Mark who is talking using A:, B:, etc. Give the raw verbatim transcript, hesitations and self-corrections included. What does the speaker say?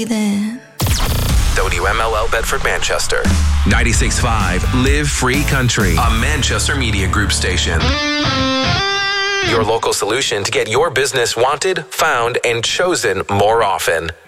A: Then.
B: W M L L Bedford, Manchester. ninety-six point five Live Free Country, a Manchester Media Group station. Your local solution to get your business wanted, found, and chosen more often.